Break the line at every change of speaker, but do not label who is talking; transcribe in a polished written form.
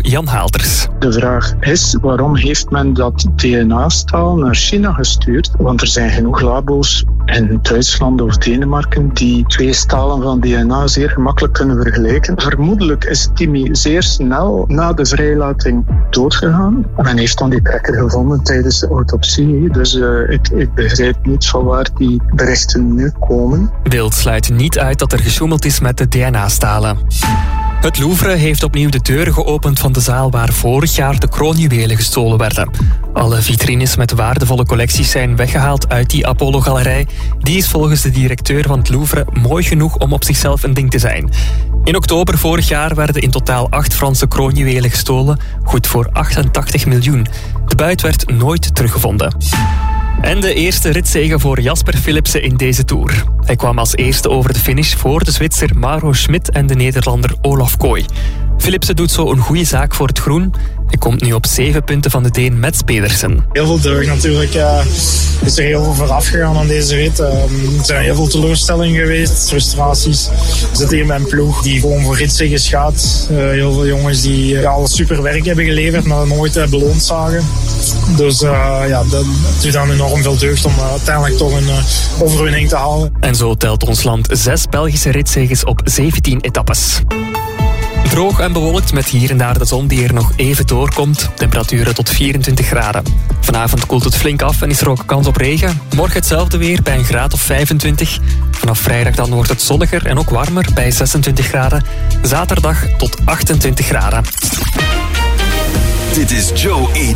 Jan Haalders.
De vraag is, waarom heeft men dat DNA-staal naar China gestuurd? Want er zijn genoeg labo's in Duitsland of Denemarken die 2 stalen van DNA zeer gemakkelijk kunnen vergelijken. Vermoedelijk is Timmy zeer snel na de vrijlating doodgegaan. Men heeft dan die trekker gevonden tijdens de autopsie. Dus ik begrijp niet van waar die berichten nu komen.
Wild sluit niet uit dat er gesjoemeld is met de DNA-stalen. Het Louvre heeft opnieuw de deuren geopend van de zaal waar vorig jaar de kroonjuwelen gestolen werden. Alle vitrines met waardevolle collecties zijn weggehaald uit die Apollo-galerij. Die is volgens de directeur van het Louvre mooi genoeg om op zichzelf een ding te zijn. In oktober vorig jaar werden in totaal 8 Franse kroonjuwelen gestolen, goed voor 88 miljoen. De buit werd nooit teruggevonden. En de eerste ritzege voor Jasper Philipsen in deze Tour. Hij kwam als eerste over de finish voor de Zwitser Mauro Schmid en de Nederlander Olaf Kooi. Philipsen doet zo een goede zaak voor het groen. Hij komt nu op 7 punten van de Deen Mats Pedersen.
Heel veel druk natuurlijk. Is er heel veel vooraf gegaan aan deze rit. Er zijn heel veel teleurstellingen geweest, frustraties. We zitten hier met een ploeg die gewoon voor ritzeges gaat. Heel veel jongens die al super werk hebben geleverd, maar nooit beloond zagen. Dus dat doet dan enorm veel deugd om uiteindelijk toch een overwinning te halen.
En zo telt ons land 6 Belgische ritzeges op 17 etappes. Droog en bewolkt met hier en daar de zon die er nog even doorkomt. Temperaturen tot 24 graden. Vanavond koelt het flink af en is er ook kans op regen. Morgen hetzelfde weer bij een graad of 25. Vanaf vrijdag dan wordt het zonniger en ook warmer bij 26 graden. Zaterdag tot 28 graden.
Dit is Joe 8.